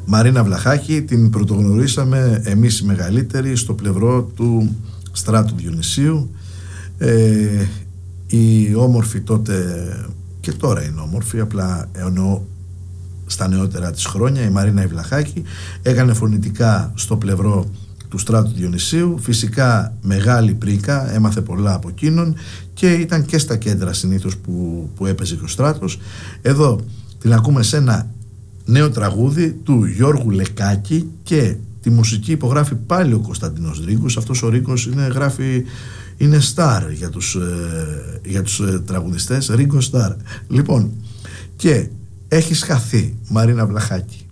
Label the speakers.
Speaker 1: Μαρίνα Βλαχάκη την πρωτογνωρίσαμε εμείς οι μεγαλύτεροι στο πλευρό του Στράτου Διονυσίου. Η όμορφη τότε, και τώρα είναι όμορφη, απλά εννοώ στα νεότερα της χρόνια, η Μαρίνα Βλαχάκη έκανε φωνητικά στο πλευρό του Στράτου Διονυσίου, φυσικά μεγάλη πρίκα, έμαθε πολλά από εκείνον και ήταν και στα κέντρα συνήθως που έπαιζε και ο Στράτος. Εδώ την ακούμε σε ένα νέο τραγούδι του Γιώργου Λεκάκη και τη μουσική υπογράφει πάλι ο Κωνσταντίνος Ρίγκος. Αυτός ο Ρίγκος είναι στάρ για τους τραγουδιστές, Ρίγκο στάρ. Λοιπόν, και έχεις χαθεί, Μαρίνα Βλαχάκη.